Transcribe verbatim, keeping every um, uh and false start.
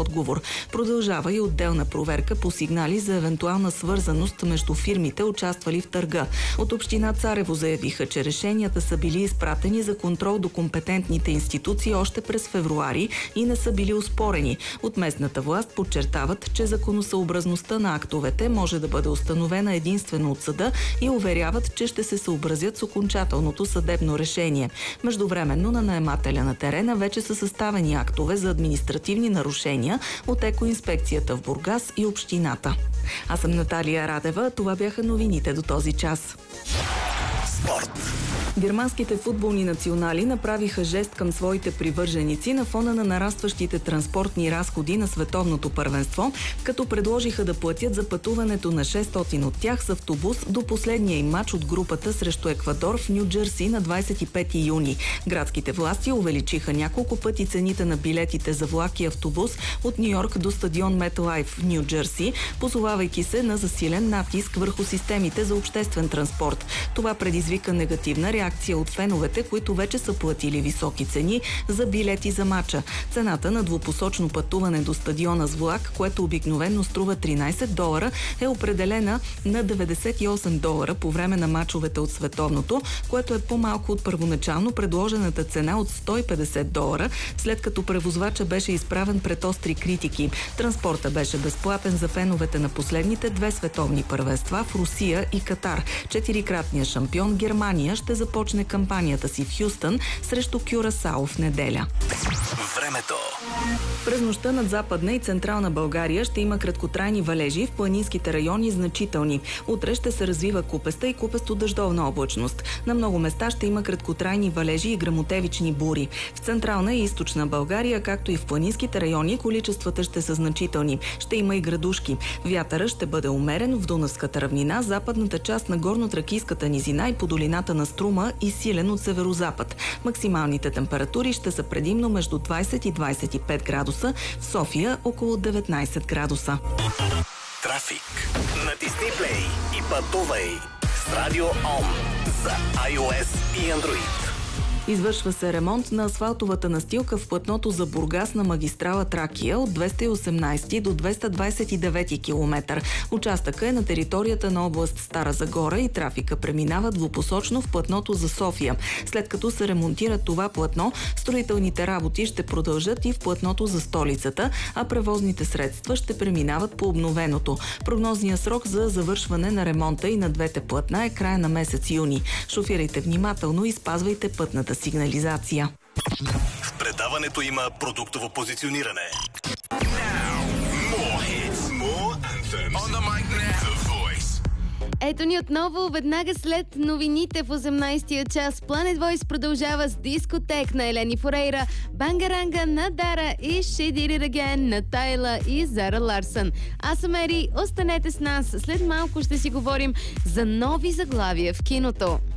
отговор. Продължава и отделна проверка по сигнали за евентуална свързаност между фирмите, участвали в търга. От община Царево заявиха, че решенията са били изпратени за контрол до компетентните институции още през февруари и не са били оспорени. От местната власт подчертават, че законосъобразността на актовете може да бъде установена единствено от съда и уверяват, че ще се съобразят с окончателното съдебно решение. Междувременно на наемателя на терена вече са съставени актове за административни нарушения от екоинспекцията в Бургас и общината. Аз съм Наталия Радева. Това бяха новините до този час. Спорт. Германските футболни национали направиха жест към своите привърженици на фона на нарастващите транспортни разходи на световното първенство, като предложиха да платят за пътуването на шестстотин от тях с автобус до последния им мач от групата срещу Еквадор в Ню Джерси на двадесет и пети юни. Градските власти увеличиха няколко пъти цените на билетите за влак и автобус от Ню Йорк до стадион Метлайф в Ню Джерси, позовавайки се на засилен натиск върху системите за обществен транспорт. Това предизвика негативна реакция реакция от феновете, които вече са платили високи цени за билети за мача. Цената на двупосочно пътуване до стадиона с влак, което обикновено струва тринадесет долара, е определена на деветдесет и осем долара по време на мачовете от световното, което е по-малко от първоначално предложената цена от сто и петдесет долара, след като превозвача беше изправен пред остри критики. Транспорта беше безплатен за феновете на последните две световни първенства в Русия и Катар. Четирикратният шампион Германия ще започне кампанията си в Хюстън срещу Кюрасао в неделя. Времето. През нощта над Западна и Централна България ще има краткотрайни валежи, в планинските райони значителни. Утре ще се развива купеста и купесто-дъждовна облачност. На много места ще има краткотрайни валежи и гръмотевични бури. В Централна и Източна България, както и в планинските райони, количествата ще са значителни. Ще има и градушки. Вятъра ще бъде умерен в Дунавската равнина, западната част на горно-тракийската низина и по долината на Струма и силен от северозапад. Максималните температури ще са предимно между двадесет и двадесет и пет градуса, в София около деветнадесет градуса. Трафик. Натисни плей и пътувай с Радио Ом за iOS и Android. Извършва се ремонт на асфалтовата настилка в платното за Бургас на магистрала Тракия от двеста и осемнадесети до двеста двадесет и девети километър. Участъка е на територията на област Стара Загора и трафика преминава двупосочно в платното за София. След като се ремонтира това платно, строителните работи ще продължат и в платното за столицата, а превозните средства ще преминават по обновеното. Прогнозният срок за завършване на ремонта и на двете платна е края на месец юни. Шофирайте внимателно и спазвайте пътната сигнализация. В предаването има продуктово позициониране. Ето ни отново, веднага след новините в осемнадесетия час. Planet Voice продължава с дискотек на Елени Форейра, Бангаранга на Дара и She Did It Again на Тайла и Зара Ларсън. Аз съм Ери, останете с нас. След малко ще си говорим за нови заглавия в киното.